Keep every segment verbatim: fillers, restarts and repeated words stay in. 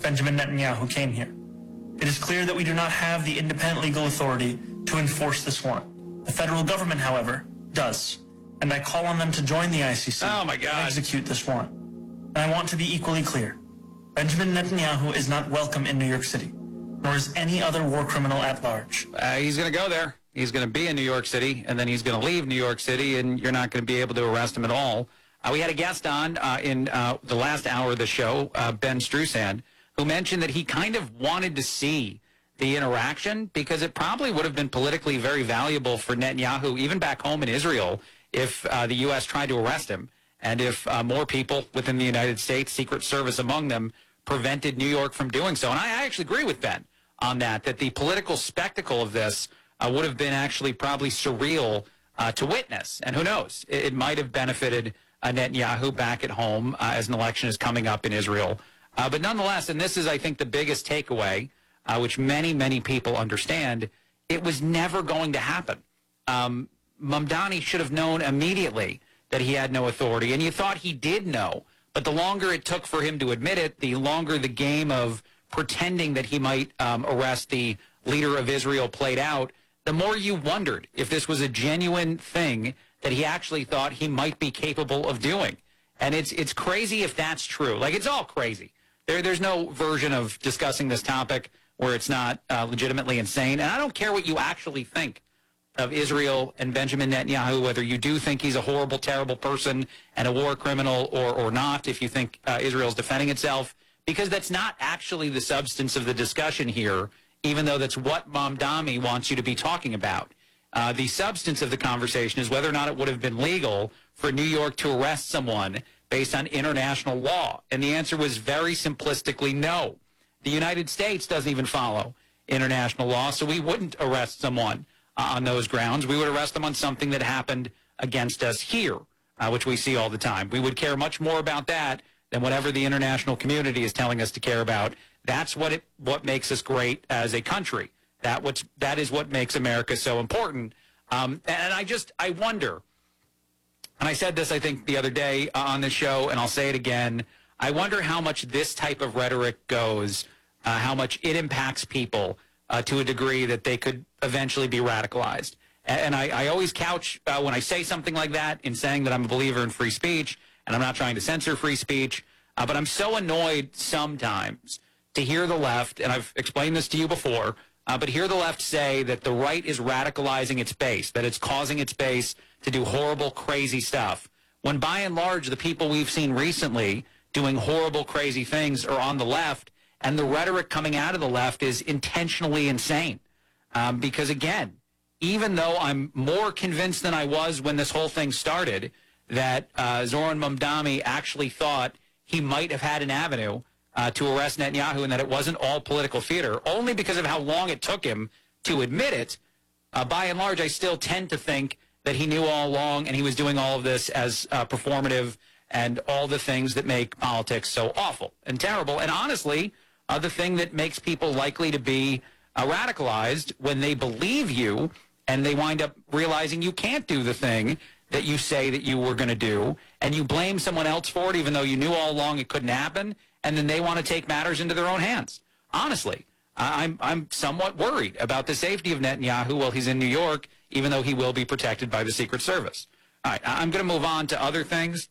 Benjamin Netanyahu came here. It is clear that we do not have the independent legal authority to enforce this warrant. The federal government, however, does, and I call on them to join the I C C oh my God. and execute this warrant. And I want to be equally clear. Benjamin Netanyahu is not welcome in New York City, nor is any other war criminal at large. Uh, he's going to go there. He's going to be in New York City, and then he's going to leave New York City, and you're not going to be able to arrest him at all. Uh, we had a guest on uh, in uh, the last hour of the show, uh, Ben Strusand, who mentioned that he kind of wanted to see the interaction because it probably would have been politically very valuable for Netanyahu, even back home in Israel, if uh, the U S tried to arrest him, and if uh, more people within the United States, Secret Service among them, prevented New York from doing so. And I, I actually agree with Ben on that, that the political spectacle of this uh, would have been actually probably surreal uh, to witness. And who knows, it, it might have benefited uh, Netanyahu back at home uh, as an election is coming up in Israel. Uh, but nonetheless, and this is, I think, the biggest takeaway, uh, which many, many people understand, it was never going to happen. Um, Mamdani should have known immediately that he had no authority, and you thought he did know. But the longer it took for him to admit it, the longer the game of pretending that he might um, arrest the leader of Israel played out, the more you wondered if this was a genuine thing that he actually thought he might be capable of doing. And it's it's crazy if that's true. Like, it's all crazy. There, there's no version of discussing this topic where it's not uh, legitimately insane. And I don't care what you actually think of Israel and Benjamin Netanyahu, whether you do think he's a horrible, terrible person and a war criminal or, or not, if you think uh, Israel's defending itself, because that's not actually the substance of the discussion here, even though that's what Mamdani wants you to be talking about. Uh, the substance of the conversation is whether or not it would have been legal for New York to arrest someone based on international law. And the answer was very simplistically no. The United States doesn't even follow international law, so we wouldn't arrest someone uh, on those grounds. We would arrest them on something that happened against us here, uh, which we see all the time. We would care much more about that than whatever the international community is telling us to care about. That's what it what makes us great as a country. That what's that is what makes America so important. Um, and I just I wonder, and I said this I think the other day uh, on the show, and I'll say it again. I wonder how much this type of rhetoric goes, uh, how much it impacts people uh, to a degree that they could eventually be radicalized. And, and I, I always couch uh, when I say something like that in saying that I'm a believer in free speech, and I'm not trying to censor free speech. Uh, but I'm so annoyed sometimes to hear the left, and I've explained this to you before, uh, but hear the left say that the right is radicalizing its base, that it's causing its base to do horrible, crazy stuff. When by and large, the people we've seen recently doing horrible, crazy things are on the left, and the rhetoric coming out of the left is intentionally insane. Um, because, again, even though I'm more convinced than I was when this whole thing started that uh, Zoran Mamdani actually thought he might have had an avenue uh, to arrest Netanyahu and that it wasn't all political theater, only because of how long it took him to admit it, uh, by and large, I still tend to think that he knew all along and he was doing all of this as uh, performative and all the things that make politics so awful and terrible. And honestly, uh, the thing that makes people likely to be uh, radicalized when they believe you and they wind up realizing you can't do the thing that you say that you were going to do, and you blame someone else for it even though you knew all along it couldn't happen, and then they want to take matters into their own hands. Honestly, I'm, I'm somewhat worried about the safety of Netanyahu while he's in New York, even though he will be protected by the Secret Service. All right, I'm going to move on to other things.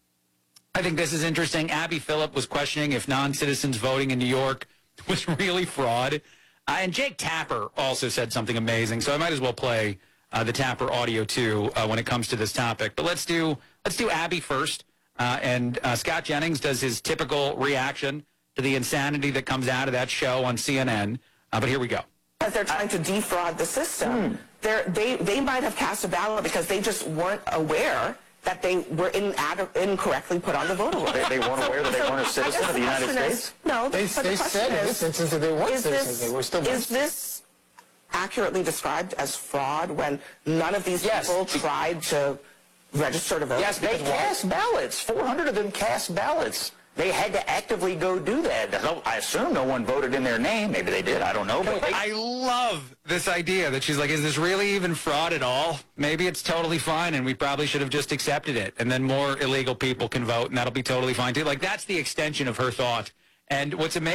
I think this is interesting. Abby Phillip was questioning if non-citizens voting in New York was really fraud. Uh, and Jake Tapper also said something amazing, so I might as well play uh, the Tapper audio, too, uh, when it comes to this topic. But let's do let's do Abby first. Uh, and uh, Scott Jennings does his typical reaction to the insanity that comes out of that show on C N N. Uh, but here we go. As they're trying to defraud the system, hmm. they they might have cast a ballot because they just weren't aware that they were in, ad, incorrectly put on the voter roll. They, they weren't aware that they so weren't a citizen of the United States? Is, no, they, but they the said in this instance that they weren't citizens. They were still Is this accurately described as fraud when none of these yes. people tried to register to vote? Yes, they cast ballots. four hundred of them cast ballots. They had to actively go do that. I assume no one voted in their name. Maybe they did. I don't know. But they... I love this idea that she's like, is this really even fraud at all? Maybe it's totally fine, and we probably should have just accepted it, and then more illegal people can vote, and that'll be totally fine, too. Like, that's the extension of her thought. And what's amazing